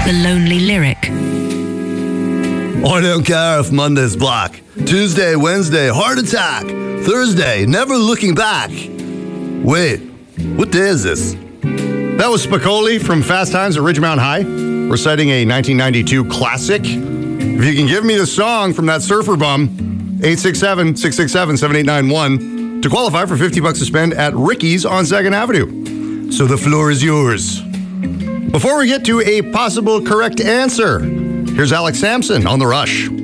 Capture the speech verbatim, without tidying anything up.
The Lonely Lyric. I don't care if Monday's black. Tuesday, Wednesday, heart attack. Thursday, never looking back. Wait, what day is this? That was Spicoli from Fast Times at Ridgemount High, reciting a nineteen ninety-two classic. If you can give me the song from that surfer bum, eight six seven, six six seven, seven eight nine one to qualify for fifty bucks to spend at Ricky's on second Avenue. So the floor is yours. Before we get to a possible correct answer, here's Alex Sampson on The Rush.